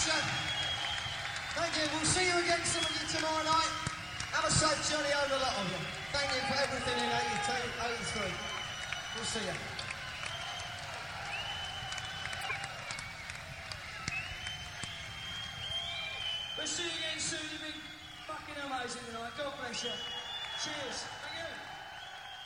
pleasure. Thank you. We'll see you again, some of you, tomorrow night. Have a safe journey home, a lot of you. Thank you for everything in 82, 83. We'll see you. We'll see you again soon. You've been fucking amazing tonight. God bless you. Cheers. Thank you.